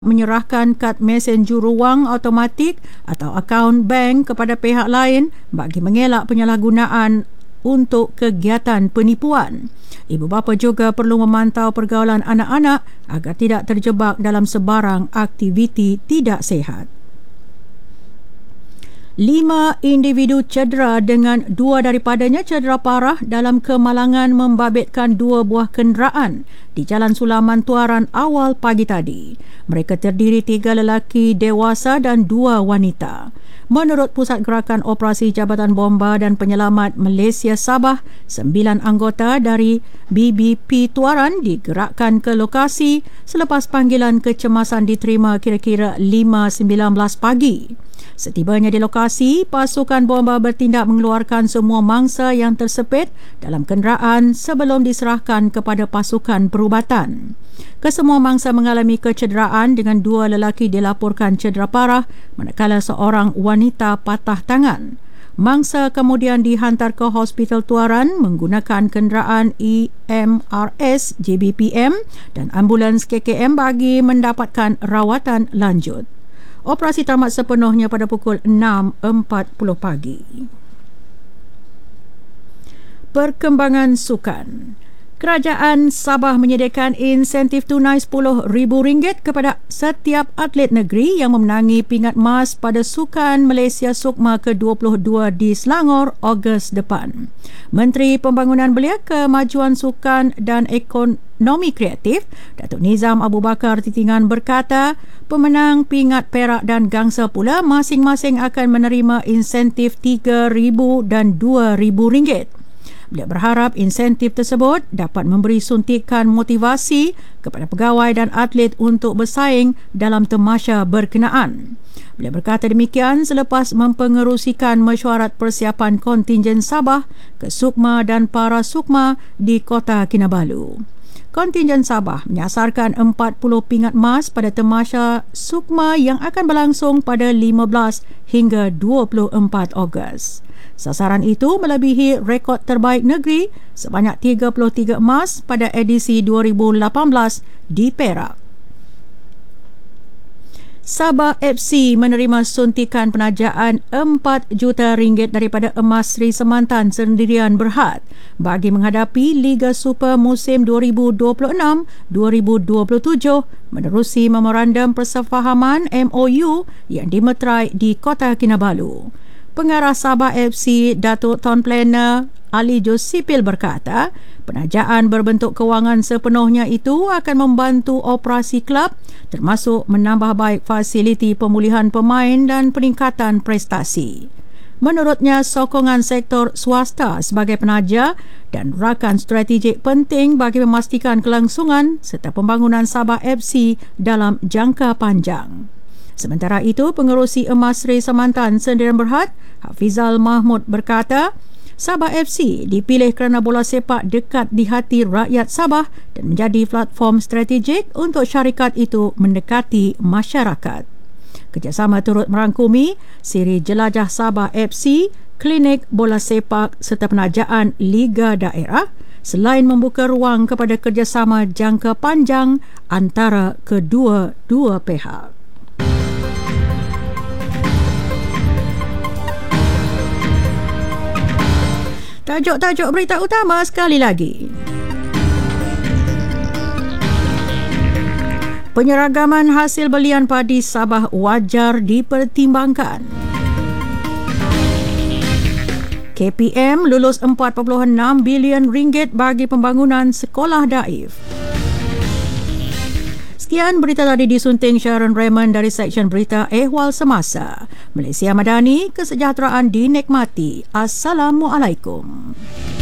menyerahkan kad messenger wang automatik atau akaun bank kepada pihak lain bagi mengelak penyalahgunaan untuk kegiatan penipuan. Ibu bapa juga perlu memantau pergaulan anak-anak agar tidak terjebak dalam sebarang aktiviti tidak sihat. 5 individu cedera dengan 2 daripadanya cedera parah dalam kemalangan membabitkan 2 buah kenderaan di Jalan Sulaman Tuaran awal pagi tadi. Mereka terdiri 3 lelaki dewasa dan 2 wanita. Menurut Pusat Gerakan Operasi Jabatan Bomba dan Penyelamat Malaysia Sabah, 9 anggota dari BBP Tuaran digerakkan ke lokasi selepas panggilan kecemasan diterima kira-kira 5.19 pagi. Setibanya di lokasi, pasukan bomba bertindak mengeluarkan semua mangsa yang tersepit dalam kenderaan sebelum diserahkan kepada pasukan perubatan. Kesemua mangsa mengalami kecederaan dengan 2 lelaki dilaporkan cedera parah manakala seorang wanita patah tangan. Mangsa kemudian dihantar ke Hospital Tuaran menggunakan kenderaan EMRS JBPM dan ambulans KKM bagi mendapatkan rawatan lanjut. Operasi tamat sepenuhnya pada pukul 6.40 pagi. Perkembangan sukan. Kerajaan Sabah menyediakan insentif tunai RM10,000 kepada setiap atlet negeri yang memenangi pingat emas pada Sukan Malaysia Sukma ke-22 di Selangor Ogos depan. Menteri Pembangunan Belia, Kemajuan Sukan dan Ekonomi Kreatif, Datuk Nizam Abu Bakar Titingan berkata, pemenang pingat perak dan gangsa pula masing-masing akan menerima insentif RM3,000 dan RM2,000. Beliau berharap insentif tersebut dapat memberi suntikan motivasi kepada pegawai dan atlet untuk bersaing dalam tamasya berkenaan. Beliau berkata demikian selepas mempengerusikan mesyuarat persiapan kontingen Sabah ke Sukma dan para Sukma di Kota Kinabalu. Kontingen Sabah menyasarkan 40 pingat emas pada tamasya Sukma yang akan berlangsung pada 15 hingga 24 Ogos. Sasaran itu melebihi rekod terbaik negeri sebanyak 33 emas pada edisi 2018 di Perak. Sabah FC menerima suntikan penajaan RM4 juta daripada Emas Sri Semantan Sendirian Berhad bagi menghadapi Liga Super musim 2026-2027 menerusi memorandum persefahaman MOU yang dimeterai di Kota Kinabalu. Pengarah Sabah FC Datuk Tuan Planner Ali Josipil berkata, penajaan berbentuk kewangan sepenuhnya itu akan membantu operasi klub termasuk menambah baik fasiliti pemulihan pemain dan peningkatan prestasi. Menurutnya, sokongan sektor swasta sebagai penaja dan rakan strategik penting bagi memastikan kelangsungan serta pembangunan Sabah FC dalam jangka panjang. Sementara itu, pengerusi Emas Sri Semantan Sendirian Berhad, Hafizal Mahmud berkata, Sabah FC dipilih kerana bola sepak dekat di hati rakyat Sabah dan menjadi platform strategik untuk syarikat itu mendekati masyarakat. Kerjasama turut merangkumi siri Jelajah Sabah FC, klinik bola sepak serta penajaan Liga Daerah selain membuka ruang kepada kerjasama jangka panjang antara kedua-dua pihak. Tajuk-tajuk berita utama sekali lagi. Penyeragaman hasil belian padi Sabah wajar dipertimbangkan. KPM lulus RM4.6 bilion bagi pembangunan sekolah daif. Sekian berita tadi disunting Sharon Raymond dari Seksyen Berita Ehwal Semasa. Malaysia Madani, kesejahteraan dinikmati. Assalamualaikum.